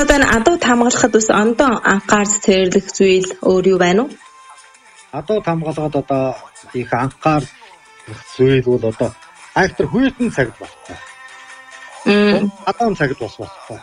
одоо энэ адуу хамгаалахад бас ондоо анхаарч цэрлэх зүйл өөр юу байна уу? Адуу хамгаалахад одоо их анхаар зүйл бол одоо айхтар хүйтэн цагт болохгүй. Адуун цагт бас болохгүй.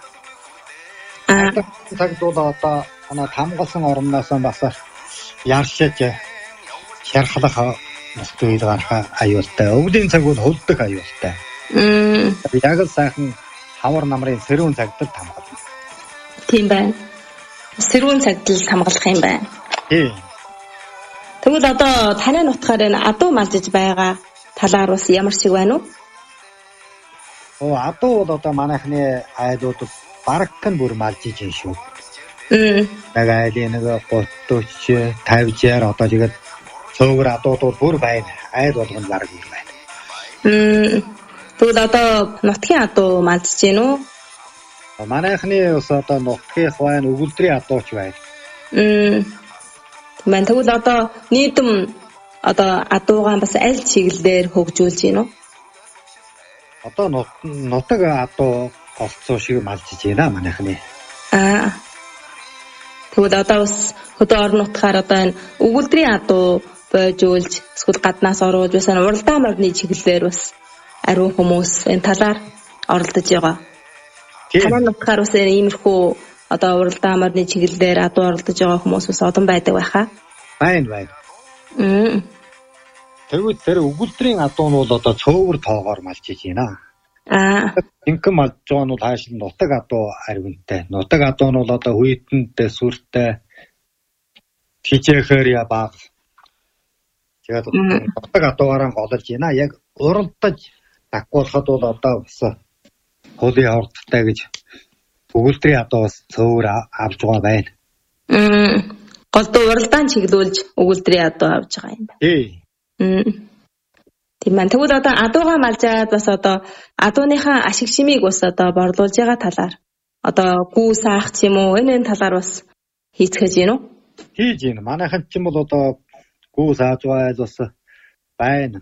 Цагт бол одоо хамгаалсан орноос бас яршиж шархлах зүйл гарах аюултай. Өвлийн цаг бол хөлдөх аюултай. Яг л сайхан хавар намрын сэрүүн цагт л хамгаална. Тийм байна. Сэрүүн цагт л хамгаалах юм байна. Тийм. Тэгвэл одоо таны нутгаар энэ адуу малжиж байгаа талаар бас ямар шиг байна уу? Адуу бол одоо манайхны айлууд бараг нь бүр малжиж юм шүү. Яг айлын нэг 30 50-аар одоо тэгээд цөөгөр адууд бол бүр байна. Айл болгоно бараг бүр байна. Тэгвэл одоо нутгийн адуу малжиж гин үү? Манайхны ус одоо нутгийн хвайн өгүүлдрийн адууч байна. Тэгвэл одоо нийтэм одоо адуугаан бас аль чиглэлээр хөгжүүлж гин үү? Одоо нутаг адуу олцоо шиг малжиж байна манайхны. Тэгвэл одоо бас хөдөө орон нутгаар одоо энэ өгүүлдрийн адуу бойжуулж эсвэл гаднаас оруулж бас уралдаан морины чиглэлээр бас ариун хүмүүс энэ талаар оролдож байгаа. Танай нутгаар бас иймэрхүү одоо уралдаан морины чиглэлээр адуу оролдож байгаа хүмүүс бас олон байдаг байхаа. Байна. Тэгвэл тэр өгүүлдрийн адуу нь бол одоо цөөвөр тоогоор малжиж байна. Инкэм малж байгаа нь хааш нутаг адуу арвинтай. Нутаг адуу нь бол одоо хүйтэнтэй, сүртэй, хичээхээр баг. Тэгээд нутаг адуугаараа голж байна. Яг уралдаж дагуулхад бол одоо бас хуулийн ордтой гэж өгүүлдрийн адуу бас цөөвөр авж байгаа байна. Голдуу уралдаан чиглүүлж өгүүлдрийн адуу авж байгаа юм байна. Тийм байна. Тэгвэл одоо адуугаа малжаад бас одоо адууныхаа ашиг шимийг бас одоо борлуулж байгаа талаар одоо гүү саах ч юм уу энэ талаар бас хийцгээж гин үү? Хийж гин. Манайхан ч юм бол одоо гүү сааж байл бас байна.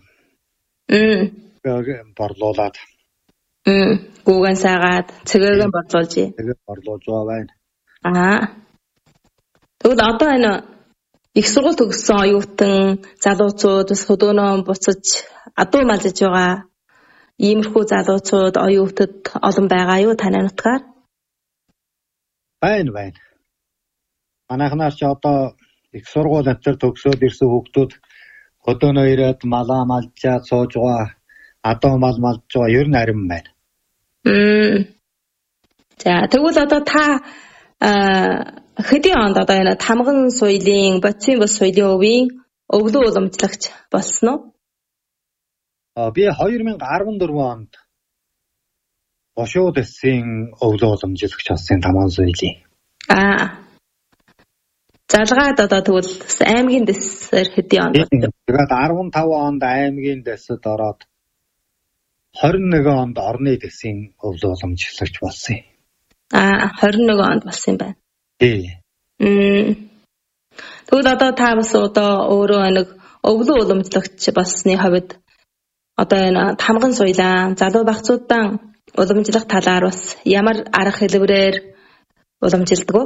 Борлуулаад. Гүүгэн саагаад цэгээгэн борлуулж. Тэгээд борлуулж байгаа байна. Тэгвэл одоо энэ их сургууль төгссөн оюутан залуучууд бас хөдөөнөө буцаж адуу малжиж байгаа иймэрхүү залуучууд оюутад олон байгаа юу таны нутгаар? Байна. Манайхнаар ч одоо их сургууль амтар төгсөөд ирсэн хүүхдүүд хөдөөнөө ирээд малаа малжаад сууж байгаа адуу мал малж байгаа ер нь арим байна. За тэгвэл одоо та хэдийн онд одоо энэ тамган соёлын бодисын бус соёлын өвийн өвлөө уламжлагч болсон уу? Би 2014 онд Бошууд эсийн өвлөө уламжлагч болсон тамган соёлын. Залгаад одоо тэгвэл аймгийн дэсээр хэдийн онд? Тэгээд 15 онд аймгийн дэсэд ороод 21 онд орны дэсийн өвлөө уламжлагч болсон. 21 онд болсон юм байна. Тэгвэл одоо та бас одоо өөрөө нэг өвлөө уламжлагч болсны хувьд одоо энэ тамган соёлаа залуу багцуудаа уламжлах талаар бас ямар арга хэлбэрээр уламжилдаг вэ?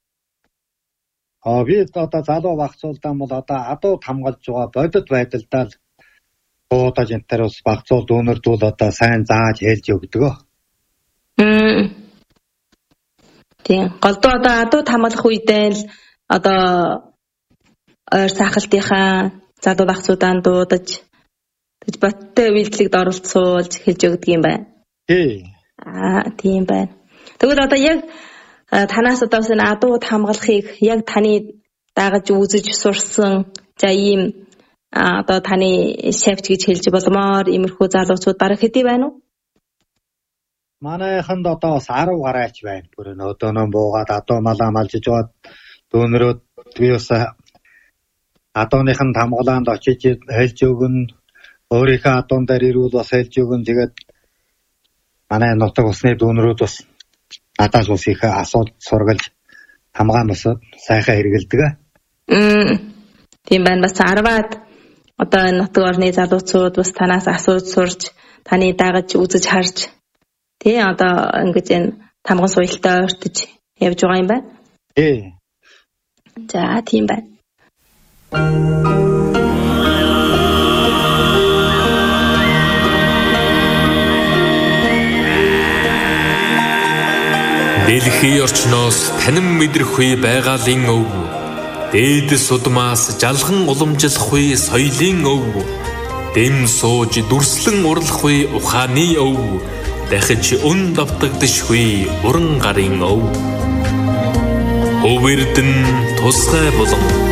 Би одоо залуу багцуудаа бол одоо адуу хамгаалж байгаа бодит байдалдаа л буудаж энтер бас багцууд өнөрдүүл одоо сайн зааж хэлж өгдөг. Тийм. Голдуу одоо адуу хамгаалах үедээ л одоо ойр сахалтынхаа залуу багцуудаа дуудаж тэгж боттой үйлдэлд оролцуулж хэлж өгдөг юм байна. Тийм байна. Тэгвэл одоо яг танаас одоо энэ адуу хамгаалахыг яг таны дагаж үзэж сурсан за ийм одоо таны шавж гэж хэлж болмоор иймэрхүү залуучууд бараг хэдий байна уу? Манайханд одоо бас 10 гараач байна. Бүр өдөөнөө буугаад адуу малаа малжиж байгаа дүүнрүүд би бас адууныхан хамгаалаанд очиж хэлж өгнө. Өөрийнхөө адуун дээр ирүүл бас хэлж өгнө. Тэгээд манай нутаг усны дүүнрүүд бас надаас бас их асуулт сургалж хамгаан бас сайхан хэрэгэлдэг. Тийм байна. Бас 10-аад одоо энэ нутаг орны залуучууд бас танаас асууж сурч таны дагаж үзэж харж тий одоо ингэж энэ тамган соёлтой ойртож явж байгаа юм байна. За тийм байна. Дэлхийн орчноос танин мэдрэхгүй байгалийн өв. Дээдэс удмаас жалхан уламжлахгүй соёлын өв. Дэм сууж дүрслэн урлахгүй ухааны өв. Дахиж өн давтагдшгүй уран гарын өв. Хөвөрдөн тусгай болон